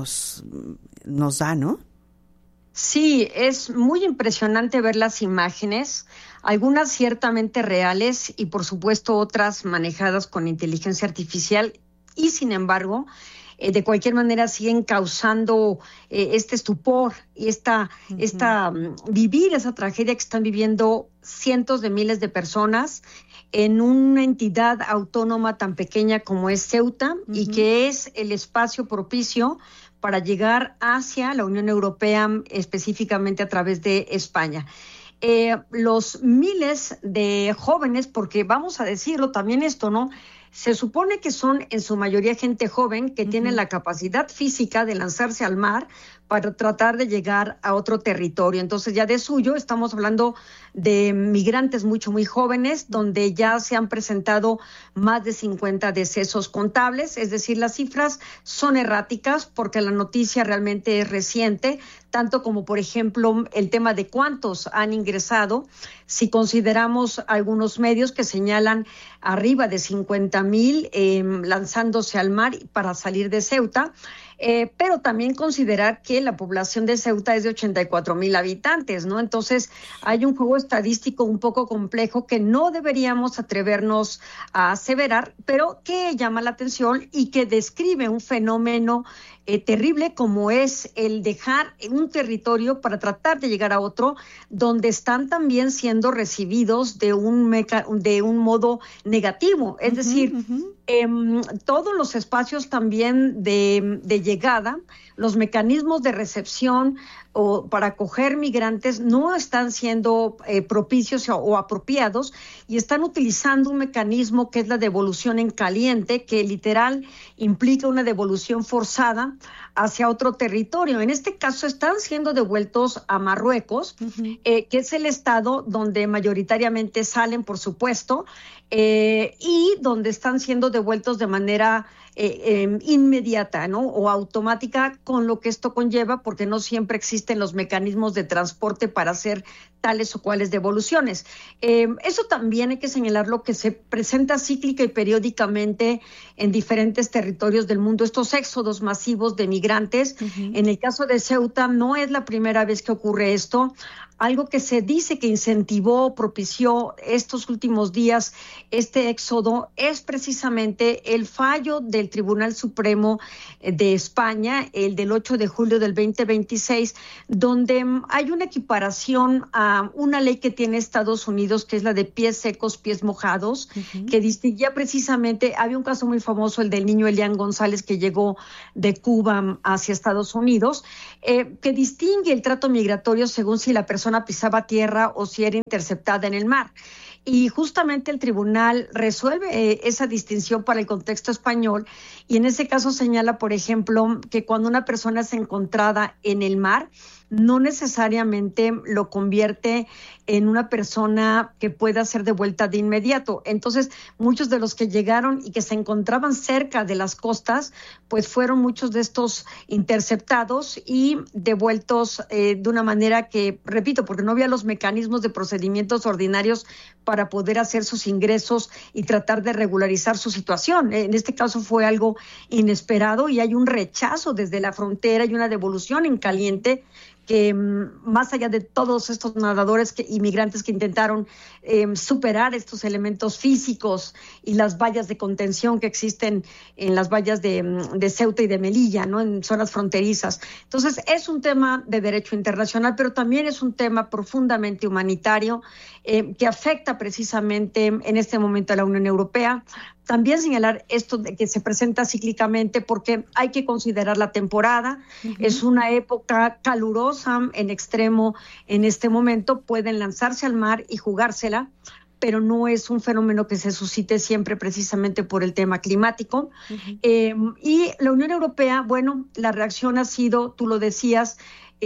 [SPEAKER 9] da, ¿no?
[SPEAKER 24] Sí, es muy impresionante ver las imágenes, algunas ciertamente reales y por supuesto otras manejadas con inteligencia artificial y sin embargo de cualquier manera siguen causando este estupor y vivir esa tragedia que están viviendo cientos de miles de personas en una entidad autónoma tan pequeña como es Ceuta y que es el espacio propicio para llegar hacia la Unión Europea, específicamente a través de España. Los miles de jóvenes, porque vamos a decirlo también esto, ¿no? Se supone que son en su mayoría gente joven que tiene la capacidad física de lanzarse al mar para tratar de llegar a otro territorio. Entonces ya de suyo estamos hablando de migrantes muy jóvenes, donde ya se han presentado más de 50 decesos contables, es decir, las cifras son erráticas porque la noticia realmente es reciente, tanto como por ejemplo el tema de cuántos han ingresado, si consideramos algunos medios que señalan arriba de 50,000 lanzándose al mar para salir de Ceuta, pero también considerar que la población de Ceuta es de 84,000 habitantes, ¿no? Entonces hay un juego estadístico un poco complejo que no deberíamos atrevernos a aseverar, pero que llama la atención y que describe un fenómeno terrible como es el dejar un territorio para tratar de llegar a otro, donde están también siendo recibidos de un modo negativo, es decir, todos los espacios también de llegada, los mecanismos de recepción o para acoger migrantes no están siendo propicios o apropiados, y están utilizando un mecanismo que es la devolución en caliente, que literal implica una devolución forzada hacia otro territorio. En este caso están siendo devueltos a Marruecos, que es el estado donde mayoritariamente salen, por supuesto, y donde están siendo devueltos de manera inmediata, ¿no? O automática, con lo que esto conlleva, porque no siempre existen los mecanismos de transporte para hacer tales o cuales devoluciones. Eso también hay que señalarlo, que se presenta cíclica y periódicamente en diferentes territorios del mundo, estos éxodos masivos de migrantes. En el caso de Ceuta no es la primera vez que ocurre esto. Algo que se dice que incentivó, propició estos últimos días este éxodo es precisamente el fallo del Tribunal Supremo de España, el del 8 de julio del 2026, donde hay una equiparación a una ley que tiene Estados Unidos, que es la de pies secos, pies mojados, que distinguía precisamente, había un caso muy famoso, el del niño Elian González, que llegó de Cuba hacia Estados Unidos, que distingue el trato migratorio según si la persona pisaba tierra o si era interceptada en el mar. Y justamente el tribunal resuelve esa distinción para el contexto español, y en ese caso señala, por ejemplo, que cuando una persona es encontrada en el mar, no necesariamente lo convierte en una persona que pueda ser devuelta de inmediato. Entonces, muchos de los que llegaron y que se encontraban cerca de las costas, pues fueron muchos de estos interceptados y devueltos de una manera que, repito, porque no había los mecanismos de procedimientos ordinarios para poder hacer sus ingresos y tratar de regularizar su situación. En este caso fue algo inesperado, y hay un rechazo desde la frontera y una devolución en caliente, que más allá de todos estos nadadores inmigrantes que intentaron superar estos elementos físicos y las vallas de contención que existen en las vallas de Ceuta y de Melilla, ¿no? En zonas fronterizas. Entonces, es un tema de derecho internacional, pero también es un tema profundamente humanitario que afecta precisamente en este momento a la Unión Europea. También señalar esto de que se presenta cíclicamente, porque hay que considerar la temporada. Es una época calurosa en extremo en este momento. Pueden lanzarse al mar y jugársela, pero no es un fenómeno que se suscite siempre precisamente por el tema climático. Y la Unión Europea, bueno, la reacción ha sido, tú lo decías,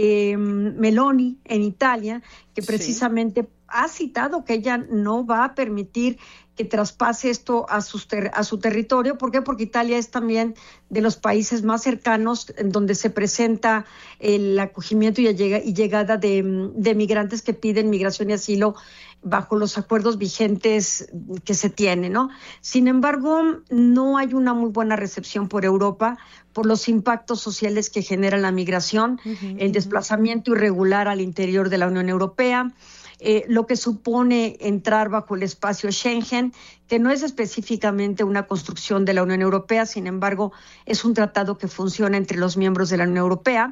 [SPEAKER 24] Meloni en Italia, que precisamente ha citado que ella no va a permitir que traspase esto a su territorio. ¿Por qué? Porque Italia es también de los países más cercanos en donde se presenta el acogimiento y llegada de migrantes que piden migración y asilo bajo los acuerdos vigentes que se tienen, ¿no? Sin embargo, no hay una muy buena recepción por Europa por los impactos sociales que genera la migración, el desplazamiento irregular al interior de la Unión Europea, lo que supone entrar bajo el espacio Schengen, que no es específicamente una construcción de la Unión Europea, sin embargo, es un tratado que funciona entre los miembros de la Unión Europea,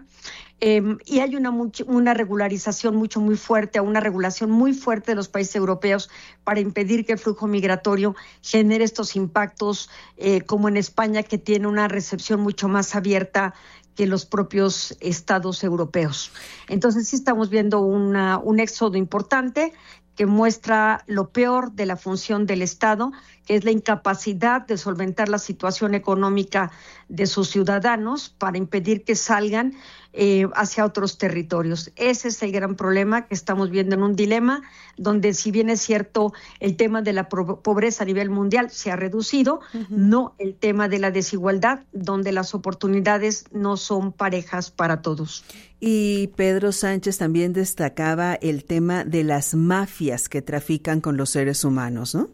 [SPEAKER 24] y hay una regularización muy fuerte, una regulación muy fuerte de los países europeos para impedir que el flujo migratorio genere estos impactos, como en España, que tiene una recepción mucho más abierta que los propios estados europeos. Entonces sí estamos viendo un éxodo importante que muestra lo peor de la función del Estado, que es la incapacidad de solventar la situación económica de sus ciudadanos para impedir que salgan hacia otros territorios. Ese es el gran problema que estamos viendo, en un dilema donde, si bien es cierto el tema de la pobreza a nivel mundial se ha reducido, no el tema de la desigualdad, donde las oportunidades no son parejas para todos.
[SPEAKER 9] Y Pedro Sánchez también destacaba el tema de las mafias que trafican con los seres humanos, ¿no?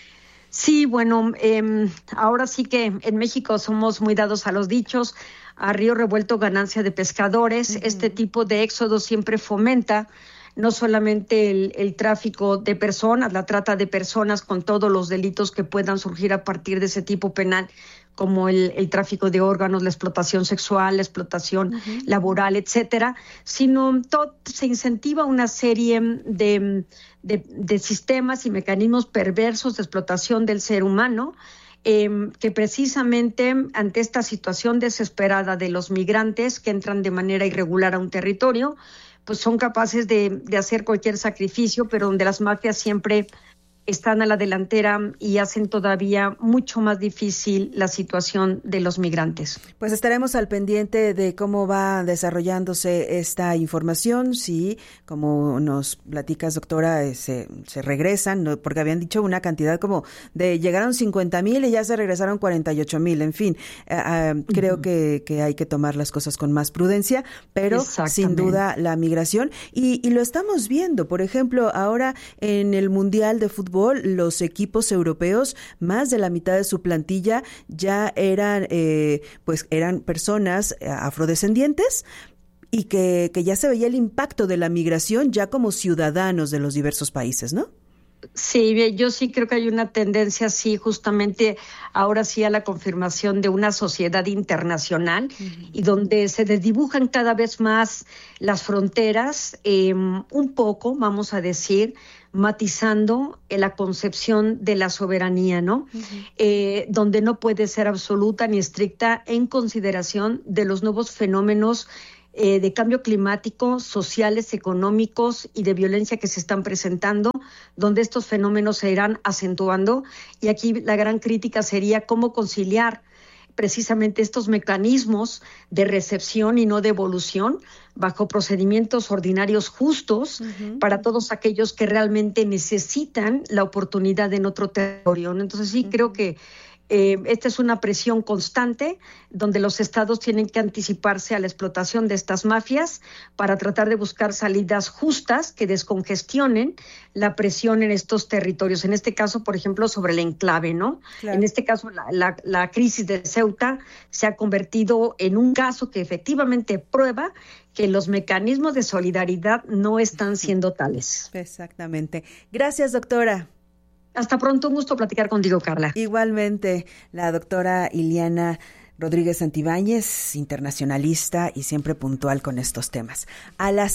[SPEAKER 24] Sí, bueno, ahora sí que en México somos muy dados a los dichos, a río revuelto ganancia de pescadores. Este tipo de éxodo siempre fomenta no solamente el tráfico de personas, la trata de personas con todos los delitos que puedan surgir a partir de ese tipo penal, como el tráfico de órganos, la explotación sexual, la explotación laboral, etcétera, sino se incentiva una serie de sistemas y mecanismos perversos de explotación del ser humano, que precisamente ante esta situación desesperada de los migrantes que entran de manera irregular a un territorio, pues son capaces de hacer cualquier sacrificio, pero donde las mafias siempre están a la delantera y hacen todavía mucho más difícil la situación de los migrantes.
[SPEAKER 9] Pues estaremos al pendiente de cómo va desarrollándose esta información, si, como nos platicas, doctora, se regresan, ¿no? Porque habían dicho una cantidad como de llegaron 50,000 y ya se regresaron 48,000, en fin, creo que hay que tomar las cosas con más prudencia, pero sin duda la migración, y lo estamos viendo, por ejemplo, ahora en el Mundial de Fútbol, los equipos europeos, más de la mitad de su plantilla ya eran personas afrodescendientes, y que ya se veía el impacto de la migración ya como ciudadanos de los diversos países, ¿no?
[SPEAKER 24] Sí, yo sí creo que hay una tendencia así, justamente ahora sí a la confirmación de una sociedad internacional y donde se desdibujan cada vez más las fronteras, un poco, vamos a decir, matizando la concepción de la soberanía, ¿no? Donde no puede ser absoluta ni estricta en consideración de los nuevos fenómenos de cambio climático, sociales, económicos y de violencia que se están presentando, donde estos fenómenos se irán acentuando. Y aquí la gran crítica sería cómo conciliar precisamente estos mecanismos de recepción y no de evolución bajo procedimientos ordinarios justos para todos aquellos que realmente necesitan la oportunidad en otro territorio. Entonces sí creo que esta es una presión constante donde los estados tienen que anticiparse a la explotación de estas mafias para tratar de buscar salidas justas que descongestionen la presión en estos territorios. En este caso, por ejemplo, sobre el enclave, ¿no? Claro. En este caso, la crisis de Ceuta se ha convertido en un caso que efectivamente prueba que los mecanismos de solidaridad no están siendo tales.
[SPEAKER 9] Exactamente. Gracias, doctora.
[SPEAKER 24] Hasta pronto, un gusto platicar contigo, Carla.
[SPEAKER 9] Igualmente, la doctora Iliana Rodríguez Santibáñez, internacionalista y siempre puntual con estos temas. A las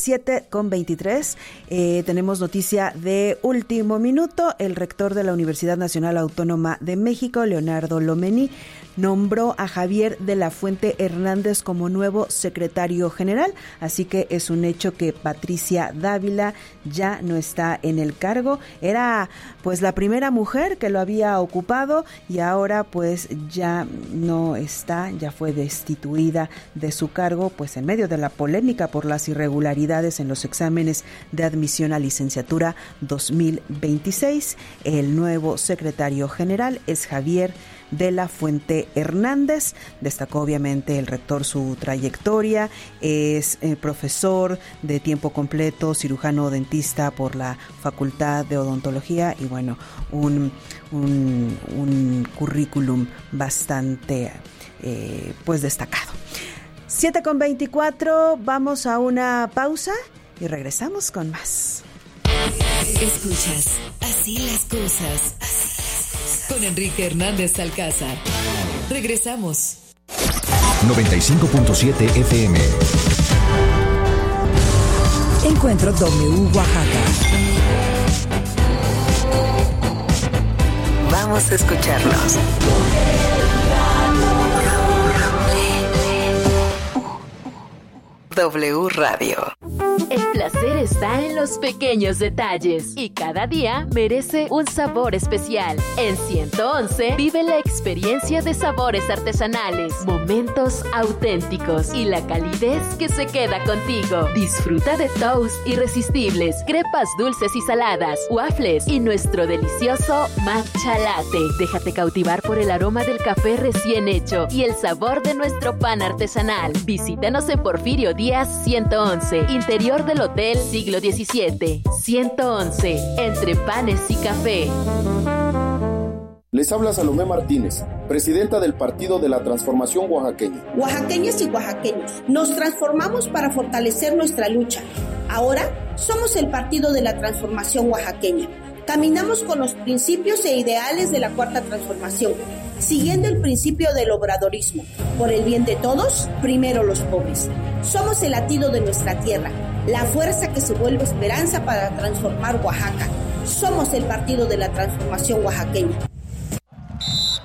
[SPEAKER 9] 7:23 tenemos noticia de último minuto. El rector de la Universidad Nacional Autónoma de México, Leonardo Lomeni, nombró a Javier de la Fuente Hernández como nuevo secretario general, así que es un hecho que Patricia Dávila ya no está en el cargo. Era pues la primera mujer que lo había ocupado y ahora pues ya no está, ya fue destituida de su cargo pues en medio de la polémica por las irregularidades en los exámenes de admisión a licenciatura 2026. El nuevo secretario general es Javier de la Fuente Hernández. Destacó obviamente el rector su trayectoria, es profesor de tiempo completo, cirujano dentista por la Facultad de Odontología y bueno, un currículum bastante pues destacado. 7:24, vamos a una pausa y regresamos con más.
[SPEAKER 8] Escuchas Así las cosas con Enrique Hernández Alcázar. Regresamos.
[SPEAKER 2] 95.7 FM.
[SPEAKER 1] Encuentro W Oaxaca.
[SPEAKER 13] Vamos a escucharnos. W Radio.
[SPEAKER 15] El placer está en los pequeños detalles y cada día merece un sabor especial. En 111 vive la experiencia de sabores artesanales, momentos auténticos y la calidez que se queda contigo. Disfruta de toast irresistibles, crepas dulces y saladas, waffles y nuestro delicioso matcha latte. Déjate cautivar por el aroma del café recién hecho y el sabor de nuestro pan artesanal. Visítanos en Porfirio Díaz 111, interior del Hotel Siglo XVII. 111, entre panes y café.
[SPEAKER 3] Les habla Salomé Martínez, presidenta del Partido de la Transformación Oaxaqueña.
[SPEAKER 4] Oaxaqueñas y oaxaqueños, nos transformamos para fortalecer nuestra lucha. Ahora somos el Partido de la Transformación Oaxaqueña. Caminamos con los principios e ideales de la Cuarta Transformación, siguiendo el principio del obradorismo. Por el bien de todos, primero los pobres. Somos el latido de nuestra tierra, la fuerza que se vuelve esperanza para transformar Oaxaca. Somos el Partido de la Transformación Oaxaqueña.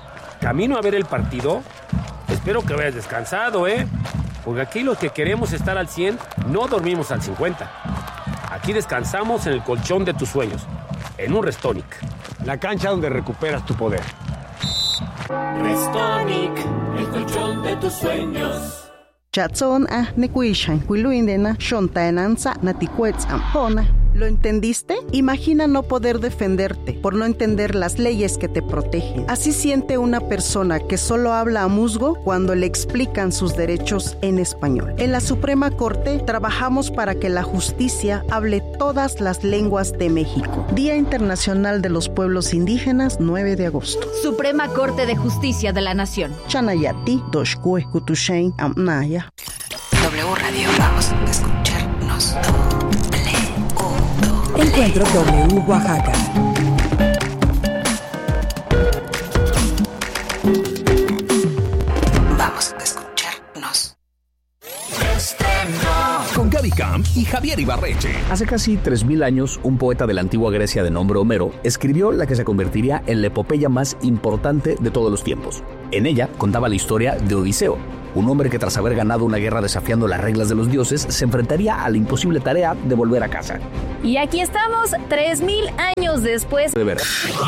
[SPEAKER 16] camino a ver el partido, espero que vayas descansado, porque aquí los que queremos estar al 100 no dormimos al 50. Aquí descansamos en el colchón de tus sueños, en un Restonic, la cancha donde recuperas tu poder.
[SPEAKER 5] Restonic, el colchón de tus sueños.
[SPEAKER 10] Chatson nekuishan kuiluindena shontaenanza naticuets ampona. ¿Lo entendiste? Imagina no poder defenderte por no entender las leyes que te protegen. Así siente una persona que solo habla a musgo cuando le explican sus derechos en español. En la Suprema Corte trabajamos para que la justicia hable todas las lenguas de México. Día Internacional de los Pueblos Indígenas, 9 de agosto.
[SPEAKER 11] Suprema Corte de Justicia de la Nación.
[SPEAKER 10] Chanayati, Doshkue, Kutushain, Amnaya.
[SPEAKER 13] W Radio, vamos a escucharnos.
[SPEAKER 1] Encuentro W Oaxaca.
[SPEAKER 13] Vamos a escucharnos.
[SPEAKER 2] Con Gaby Camp y Javier Ibarreche.
[SPEAKER 12] Hace casi 3000 años, un poeta de la antigua Grecia de nombre Homero escribió la que se convertiría en la epopeya más importante de todos los tiempos. En ella contaba la historia de Odiseo, un hombre que tras haber ganado una guerra desafiando las reglas de los dioses, se enfrentaría a la imposible tarea de volver a casa.
[SPEAKER 11] Y aquí estamos, 3000 años después.
[SPEAKER 12] De ver.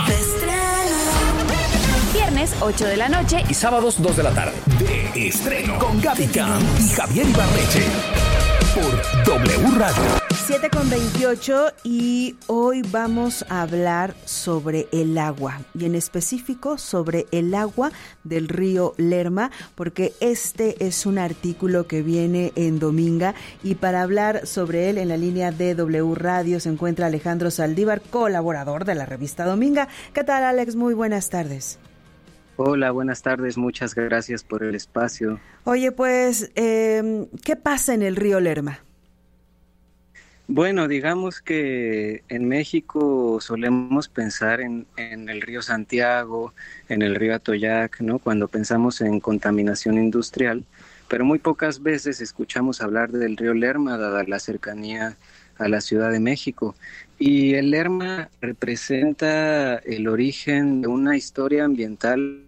[SPEAKER 11] Viernes, 8 de la noche.
[SPEAKER 2] Y sábados, 2 de la tarde. De estreno. Con Gaby Camp y Javier Ibarreche. Por W Radio.
[SPEAKER 9] 7:28 y hoy vamos a hablar sobre el agua y en específico sobre el agua del río Lerma, porque este es un artículo que viene en Dominga y para hablar sobre él en la línea de W Radio se encuentra Alejandro Saldívar, colaborador de la revista Dominga. ¿Qué tal, Alex? Muy buenas tardes.
[SPEAKER 25] Hola, buenas tardes, muchas gracias por el espacio.
[SPEAKER 9] Oye, pues, ¿qué pasa en el río Lerma?
[SPEAKER 25] Bueno, digamos que en México solemos pensar en el río Santiago, en el río Atoyac, ¿no? Cuando pensamos en contaminación industrial, pero muy pocas veces escuchamos hablar del río Lerma, dada la cercanía a la Ciudad de México. Y el Lerma representa el origen de una historia ambiental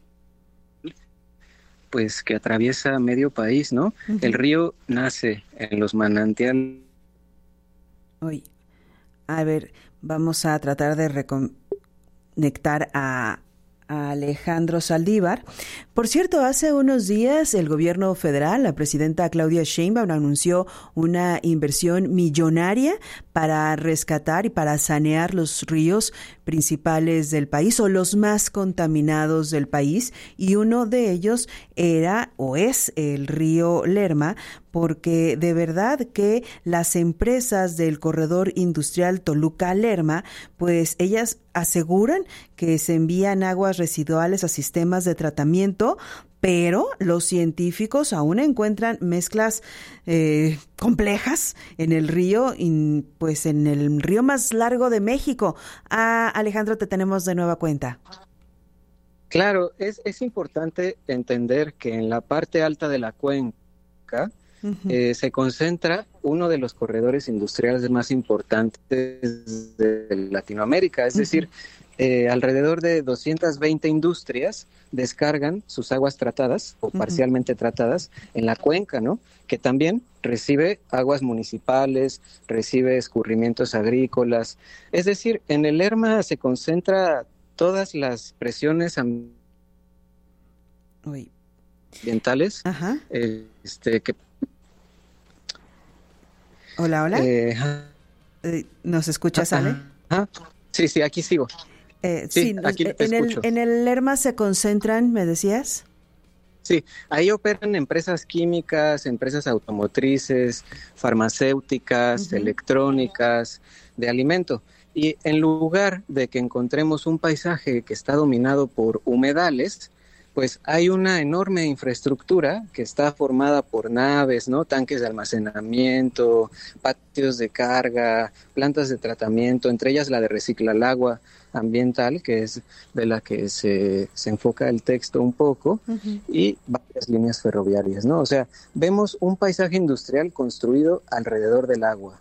[SPEAKER 25] pues que atraviesa medio país, ¿no? Uh-huh. El río nace en los manantiales.
[SPEAKER 9] Oye, a ver, vamos a tratar de reconectar a Alejandro Saldívar. Por cierto, hace unos días el gobierno federal, la presidenta Claudia Sheinbaum, anunció una inversión millonaria para rescatar y para sanear los ríos principales del país o los más contaminados del país, y uno de ellos era o es el río Lerma, porque de verdad que las empresas del corredor industrial Toluca-Lerma, pues ellas aseguran que se envían aguas residuales a sistemas de tratamiento, pero los científicos aún encuentran mezclas complejas en el río, y pues en el río más largo de México. Alejandro, te tenemos de nueva cuenta.
[SPEAKER 25] Claro, es importante entender que en la parte alta de la cuenca se concentra uno de los corredores industriales más importantes de Latinoamérica, es decir, alrededor de 220 industrias descargan sus aguas tratadas o parcialmente tratadas en la cuenca, ¿no? Que también recibe aguas municipales, recibe escurrimientos agrícolas. Es decir, en el Lerma se concentra todas las presiones ambientales que...
[SPEAKER 9] Hola. ¿Nos escuchas, Ale?
[SPEAKER 25] Sí, aquí sigo.
[SPEAKER 9] Sí, aquí te escucho. En el Lerma se concentran, ¿me decías?
[SPEAKER 25] Sí, ahí operan empresas químicas, empresas automotrices, farmacéuticas, electrónicas, de alimento. Y en lugar de que encontremos un paisaje que está dominado por humedales, pues hay una enorme infraestructura que está formada por naves, ¿no? Tanques de almacenamiento, patios de carga, plantas de tratamiento, entre ellas la de reciclar agua ambiental, que es de la que se enfoca el texto un poco, y varias líneas ferroviarias, ¿no? O sea, vemos un paisaje industrial construido alrededor del agua.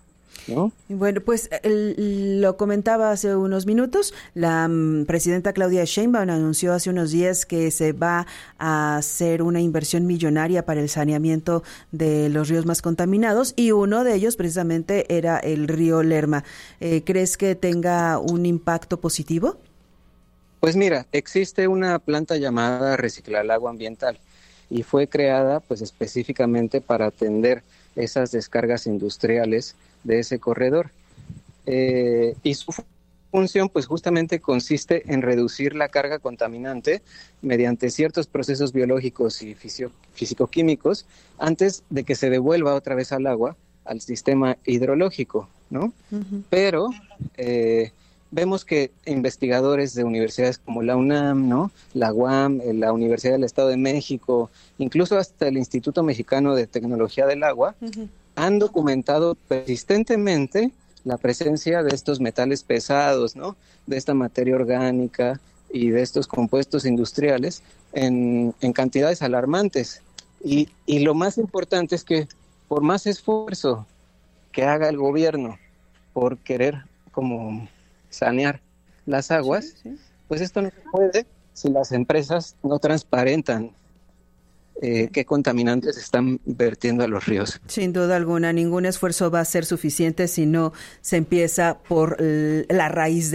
[SPEAKER 25] ¿no?
[SPEAKER 9] Bueno, pues lo comentaba hace unos minutos, la presidenta Claudia Sheinbaum anunció hace unos días que se va a hacer una inversión millonaria para el saneamiento de los ríos más contaminados y uno de ellos precisamente era el río Lerma. ¿Crees que tenga un impacto positivo?
[SPEAKER 25] Pues mira, existe una planta llamada Reciclalagua Ambiental y fue creada pues específicamente para atender esas descargas industriales de ese corredor. Y su función pues justamente consiste en reducir la carga contaminante mediante ciertos procesos biológicos y físico-químicos antes de que se devuelva otra vez al agua, al sistema hidrológico, ¿no? Uh-huh. Pero vemos que investigadores de universidades como la UNAM, ¿no?, la UAM, la Universidad del Estado de México, incluso hasta el Instituto Mexicano de Tecnología del Agua, uh-huh, han documentado persistentemente la presencia de estos metales pesados, ¿no?, de esta materia orgánica y de estos compuestos industriales en cantidades alarmantes. Y lo más importante es que por más esfuerzo que haga el gobierno por querer como sanear las aguas, pues esto no se puede si las empresas no transparentan qué contaminantes están vertiendo a los ríos.
[SPEAKER 9] Sin duda alguna, ningún esfuerzo va a ser suficiente si no se empieza por la raíz